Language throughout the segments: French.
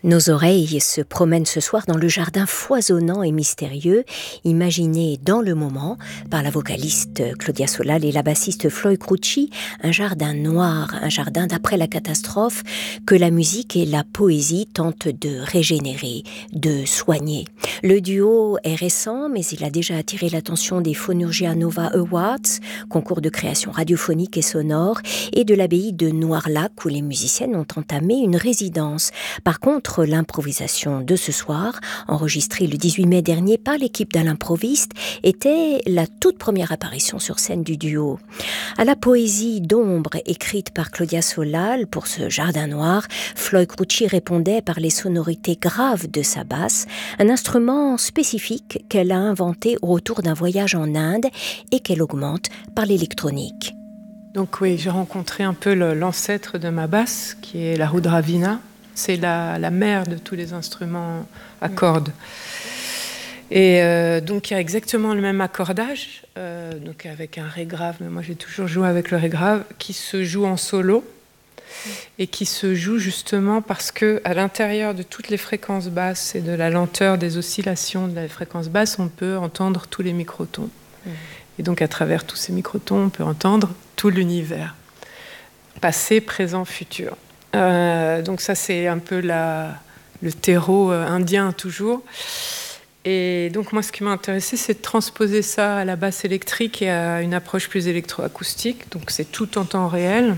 Nos oreilles se promènent ce soir dans le jardin foisonnant et mystérieux, imaginé dans le moment par la vocaliste Claudia Solal et la bassiste Floy Crucci, un jardin noir, un jardin d'après la catastrophe que la musique et la poésie tentent de régénérer, de soigner. Le duo est récent, mais il a déjà attiré l'attention des Phonurgia Nova Awards, concours de création radiophonique et sonore, et de l'abbaye de Noirlac où les musiciennes ont entamé une résidence. Par contre, l'improvisation de ce soir, enregistrée le 18 mai dernier par l'équipe d'À l'improviste, était la toute première apparition sur scène du duo. À la poésie d'ombre écrite par Claudia Solal pour ce jardin noir, Floy Crucci répondait par les sonorités graves de sa basse, un instrument spécifique qu'elle a inventé au retour d'un voyage en Inde et qu'elle augmente par l'électronique. Donc oui, j'ai rencontré un peu l'ancêtre de ma basse, qui est la Rudravina. C'est la mère de tous les instruments à cordes. Et donc il y a exactement le même accordage, donc avec un ré grave, mais moi j'ai toujours joué avec le ré grave, qui se joue en solo, et qui se joue justement parce qu'à l'intérieur de toutes les fréquences basses et de la lenteur des oscillations de la fréquence basse, on peut entendre tous les microtons. Et donc à travers tous ces microtons, on peut entendre tout l'univers, passé, présent, futur. Donc ça c'est un peu le terreau indien toujours. Et donc moi ce qui m'a intéressé c'est de transposer ça à la basse électrique et à une approche plus électroacoustique. Donc c'est tout en temps réel.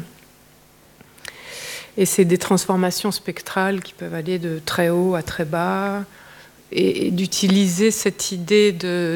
Et c'est des transformations spectrales qui peuvent aller de très haut à très bas. Et d'utiliser cette idée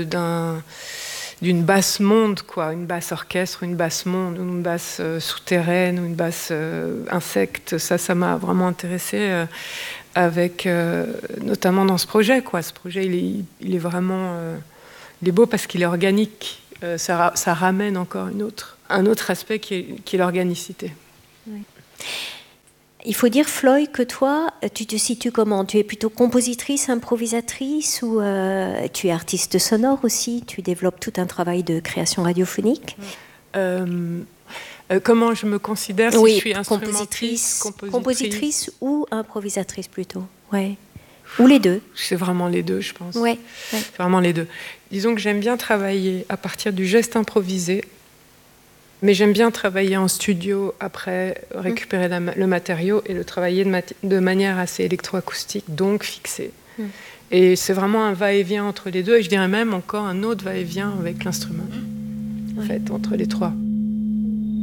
d'une basse monde, quoi, une basse orchestre, une basse monde, une basse souterraine, une basse insecte, ça m'a vraiment intéressée avec, notamment dans ce projet, quoi. Ce projet, il est vraiment, il est beau parce qu'il est organique. Ça ramène encore un autre aspect qui est l'organicité. Oui. Il faut dire, Floy, que toi, tu te situes comment ? Tu es plutôt compositrice, improvisatrice ou tu es artiste sonore aussi ? Tu développes tout un travail de création radiophonique ? Comment je me considère si je suis instrumentiste, compositrice ou improvisatrice plutôt ? Ouais. Ou les deux ? C'est vraiment les deux, je pense. Ouais. C'est vraiment les deux. Disons que j'aime bien travailler à partir du geste improvisé. Mais j'aime bien travailler en studio, après récupérer le matériau et le travailler de manière assez électroacoustique, donc fixée. Et c'est vraiment un va-et-vient entre les deux, et je dirais même encore un autre va-et-vient avec l'instrument, en fait, entre les trois.